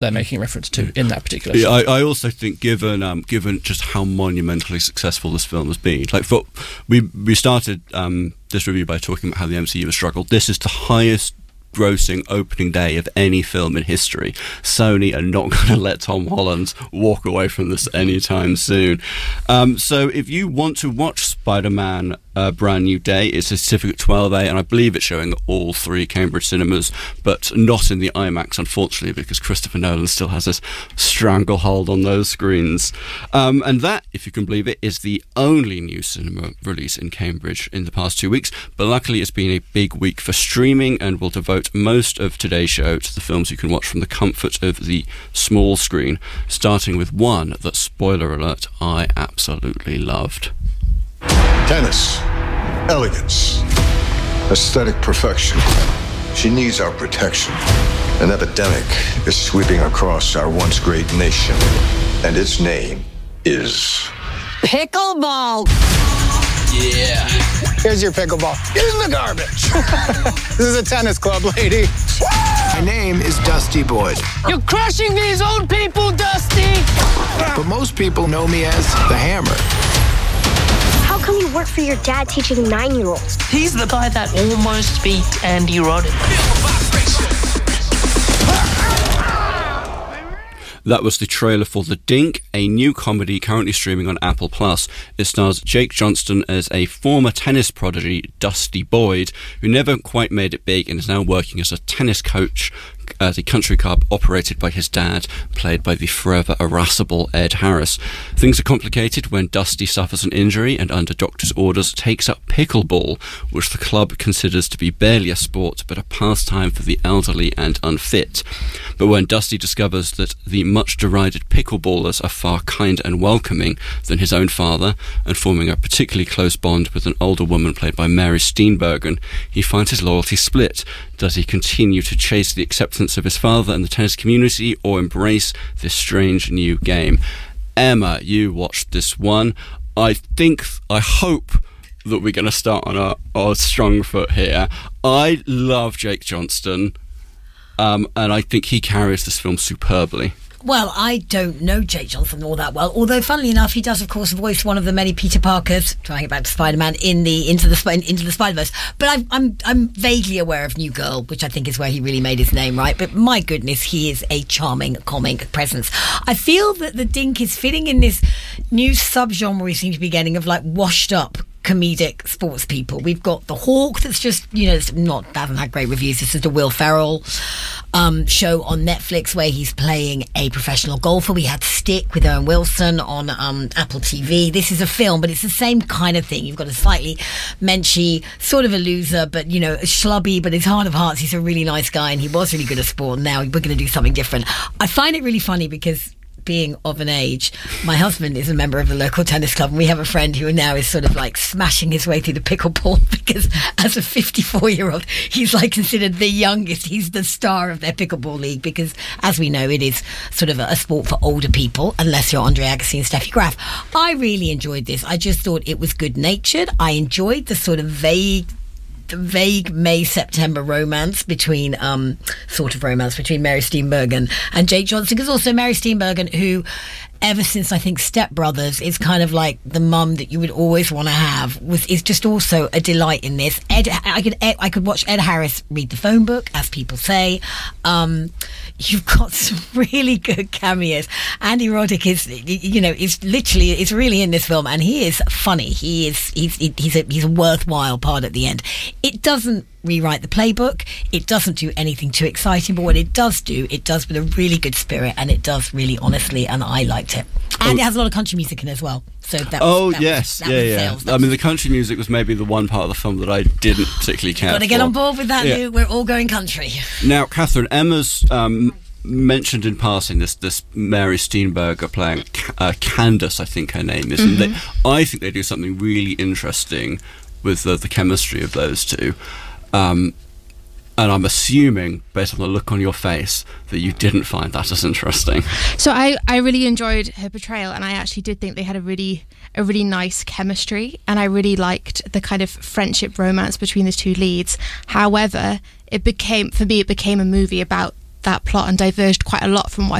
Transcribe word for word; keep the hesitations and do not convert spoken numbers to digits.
they're making reference to in that particular yeah, shot. I, I also think given um, given just how monumentally successful this film has been, like for, we we started um, this review by talking about how the M C U has struggled. This is the highest grossing opening day of any film in history. Sony are not going to let Tom Holland walk away from this anytime soon. Um, so if you want to watch Spider-Man uh, Brand New Day, it's a Certificate twelve A, and I believe it's showing at all three Cambridge cinemas, but not in the IMAX, unfortunately, because Christopher Nolan still has this stranglehold on those screens. Um, and that, if you can believe it, is the only new cinema release in Cambridge in the past two weeks. But luckily, it's been a big week for streaming, and we'll devote most of today's show to the films you can watch from the comfort of the small screen, starting with one that, spoiler alert, I absolutely loved. Tennis. Elegance. Aesthetic perfection. She needs our protection. An epidemic is sweeping across our once great nation, and its name is... Pickleball! Yeah. Here's your pickleball. In the garbage. This is a tennis club, lady. My name is Dusty Boyd. You're crushing these old people, Dusty! But most people know me as the Hammer. How come you work for your dad teaching nine-year-olds? He's the guy that almost beat Andy Roddick. That was the trailer for The Dink, a new comedy currently streaming on Apple Plus. It stars Jake Johnston as a former tennis prodigy, Dusty Boyd, who never quite made it big and is now working as a tennis coach at a country club operated by his dad, played by the forever irascible Ed Harris. Things are complicated when Dusty suffers an injury and, under doctor's orders, takes up pickleball, which the club considers to be barely a sport but a pastime for the elderly and unfit. But when Dusty discovers that the much-derided pickleballers are far kinder and welcoming than his own father, and forming a particularly close bond with an older woman played by Mary Steenburgen, he finds his loyalty split. Does he continue to chase the acceptance of his father and the tennis community, or embrace this strange new game? Emma, you watched this one. I think, I hope that we're going to start on a, a strong foot here. I love Jake Johnston, um, and I think he carries this film superbly. Well, I don't know Jake Johnson all that well, although funnily enough he does of course voice one of the many Peter Parkers, trying back to Spider-Man, in the Into the Into the Spider-Verse. But I'm, I'm I'm vaguely aware of New Girl, which I think is where he really made his name, right? But my goodness, he is a charming comic presence. I feel that The Dink is fitting in this new subgenre we seem to be getting of like washed up comedic sports people. We've got The Hawk, that's just, you know, it's not hasn't had great reviews. This is the Will Ferrell um, show on Netflix where he's playing a professional golfer. We had Stick with Owen Wilson on um, Apple T V. This is a film, but it's the same kind of thing. You've got a slightly menschy, sort of a loser, but, you know, schlubby, but his heart of hearts, he's a really nice guy and he was really good at sport. And now we're going to do something different. I find it really funny because, being of an age, my husband is a member of the local tennis club and we have a friend who now is sort of like smashing his way through the pickleball because as a fifty-four year old he's like considered the youngest. He's the star of their pickleball league because, as we know, it is sort of a, a sport for older people, unless you're Andre Agassi and Steffi Graf. I really enjoyed this. I just thought it was good natured. I enjoyed the sort of vague the vague May-September romance between, um, sort of romance between Mary Steenburgen and Jake Johnson, because also Mary Steenburgen, who, ever since I think Step Brothers, is kind of like the mum that you would always want to have, was is just also a delight in this. Ed, I could Ed, I could watch Ed Harris read the phone book, as people say. Um, you've got some really good cameos. Andy Roddick is, you know, is literally is really in this film, and he is funny. He is he's he's a he's a worthwhile part at the end. It doesn't rewrite the playbook. It doesn't do anything too exciting, but what it does do, it does with a really good spirit, and it does really honestly, and I liked it. And oh. It has a lot of country music in it as well. So that was, oh that yes, was, that yeah, was yeah. sales. I mean, the country music was maybe the one part of the film that I didn't particularly care for. Got to get on board with that. Yeah. Lou. We're all going country. Now, Catherine, Emma's um, mentioned in passing this this Mary Steenburgen playing uh, Candace, I think her name is. Mm-hmm. And they, I think they do something really interesting with the, the chemistry of those two. Um, and I'm assuming, based on the look on your face, that you didn't find that as interesting. So I, I really enjoyed her portrayal, and I actually did think they had a really a really nice chemistry, and I really liked the kind of friendship romance between the two leads. However, it became, for me, it became a movie about that plot and diverged quite a lot from what I